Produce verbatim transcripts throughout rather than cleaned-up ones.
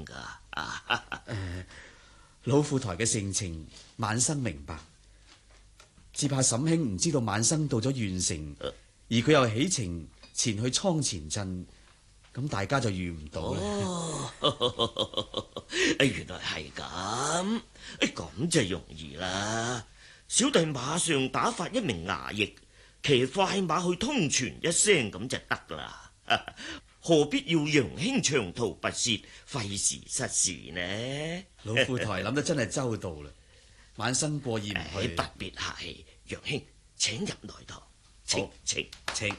噶？啊， 誒，老富台嘅性情，晚生明白，只怕沈兄唔知道晚生到咗縣城，而佢又起程前去倉前鎮，咁大家就遇唔到啦。 哦，原來係咁，咁就容易啦。小弟馬上打發一名衙役騎快馬去通傳一聲，咁就得啦。何必要楊兄長途跋涉，費時失事呢？ 老富台諗得真係周到啦，晚生過意唔去。 不必客氣，楊兄請入內堂，請請請。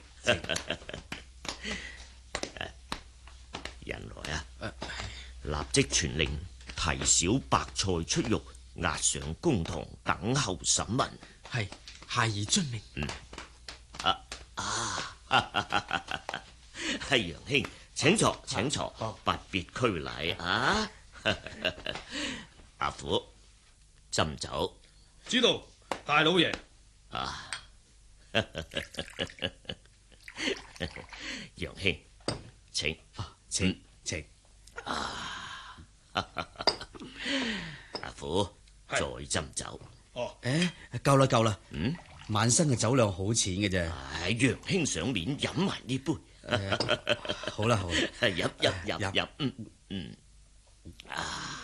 人來啊！立即傳令提小白菜出獄，押上公堂等候審問。 係，孩兒遵命。 嗯，啊啊，係楊兄，請坐，請坐，不必拘禮啊！阿虎，斟酒。 知道，大老爺。 啊，楊兄，請。 請請啊！阿虎，再斟酒。 哦， 誒，夠啦夠啦。 嗯， 晚生嘅酒量好淺嘅啫。 唉，楊兄上面飲埋呢杯。 好啦好啦， 入入入入，嗯嗯。啊，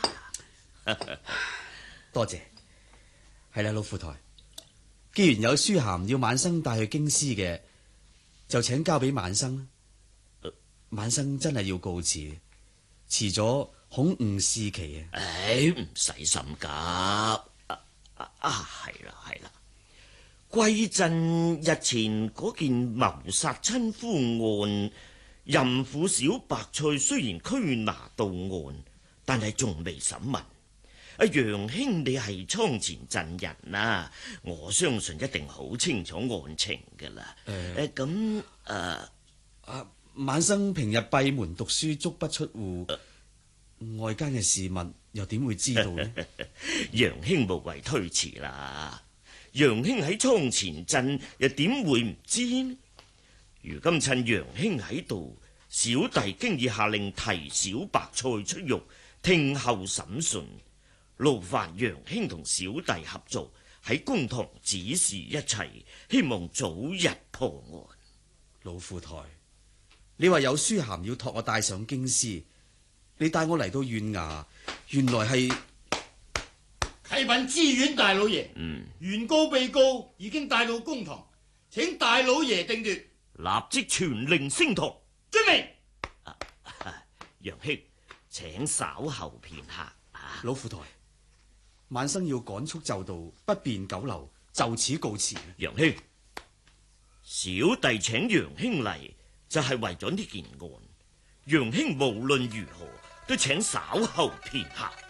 多謝。係啦，老富台，既然有書函要晚生帶去京師嘅，就請交俾晚生啦。晚生真係要告辭，遲咗恐誤事期啊！ 唉，唔使心急。啊啊，係啦係啦，歸鎮日前嗰件謀殺親夫案，淫婦小白菜雖然拘拿到案，但係仲未審問。阿楊兄，你係倉前鎮人啊，我相信一定好清楚案情噶啦。誒咁誒啊！晚生平日閉門讀書，足不出戶，外間嘅事物又點會知道呢？ 楊兄無謂推辭啦，楊兄喺倉前鎮又點會唔知呢？如今趁楊兄喺度，小弟經已下令提小白菜出獄，聽候審訊，勞煩楊兄同小弟合作喺公堂指示一切，希望早日破案。 老富台，你話有書函要託我帶上京師，你帶我嚟到縣衙，原來係啟稟知縣大老爺。 嗯， 原告被告已經帶到公堂，請大老爺定奪。 立即傳令升堂。 遵命。 啊啊、楊兄，請稍後片刻。啊、 老富台，晚生要趕速就到，不便久留，就此告辭。 楊兄，小弟請楊兄嚟，就係為咗呢件案，楊兄無論如何都請稍後片刻。